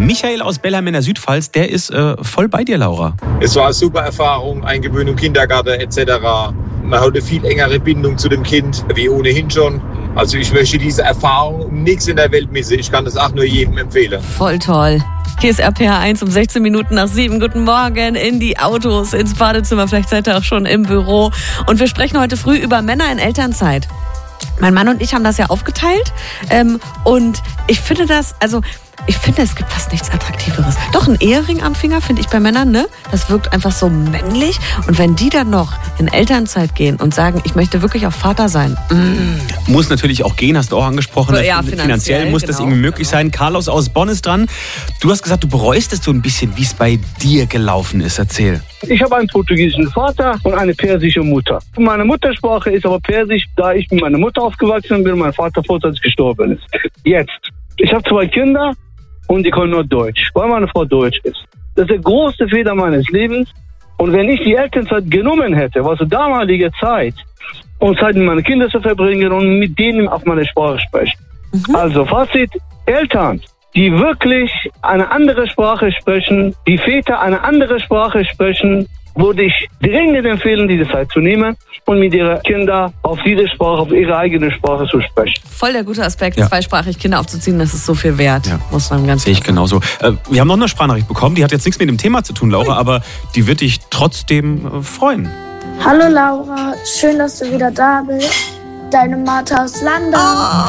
Michael aus Bellheim in der Südpfalz, der ist voll bei dir, Laura. Es war eine super Erfahrung, Eingewöhnung, Kindergarten etc. Man hat eine viel engere Bindung zu dem Kind, wie ohnehin schon. Also ich möchte diese Erfahrung um nichts in der Welt missen. Ich kann das auch nur jedem empfehlen. Voll toll. Hier ist RPR 1 um 16 Minuten nach 7. Guten Morgen in die Autos, ins Badezimmer. Vielleicht seid ihr auch schon im Büro. Und wir sprechen heute früh über Männer in Elternzeit. Mein Mann und ich haben das ja aufgeteilt. Und ich finde es gibt fast nichts Attraktiveres. Doch, ein Ehering am Finger finde ich bei Männern, ne? Das wirkt einfach so männlich. Und wenn die dann noch in Elternzeit gehen und sagen, ich möchte wirklich auch Vater sein. Muss natürlich auch gehen, hast du auch angesprochen. Ja, finanziell muss das irgendwie möglich sein. Carlos aus Bonn ist dran. Du hast gesagt, du bereust es so ein bisschen, wie es bei dir gelaufen ist. Erzähl. Ich habe einen portugiesischen Vater und eine persische Mutter. Meine Muttersprache ist aber Persisch, da ich mit meiner Mutter aufgewachsen bin und mein Vater vorzeitig gestorben ist. Jetzt. Ich habe 2 Kinder und die können nur Deutsch, weil meine Frau Deutsch ist. Das ist der größte Fehler meines Lebens. Und wenn ich die Elternzeit genommen hätte, was zur damaligen Zeit, und Zeit mit meinen Kindern zu verbringen und mit denen auf meine Sprache sprechen. Also Fazit, Eltern, die wirklich eine andere Sprache sprechen, die Väter eine andere Sprache sprechen, würde ich dringend empfehlen, diese Zeit zu nehmen und mit ihren Kindern auf diese Sprache, auf ihre eigene Sprache zu sprechen. Voll der gute Aspekt, Ja. zweisprachig Kinder aufzuziehen, das ist so viel wert, muss man ganz Sehe ich genauso. Wir haben noch eine Sprachnachricht bekommen, die hat jetzt nichts mit dem Thema zu tun, Laura, aber die wird dich trotzdem freuen. Hallo Laura, schön, dass du wieder da bist. Deine Martha aus Landau.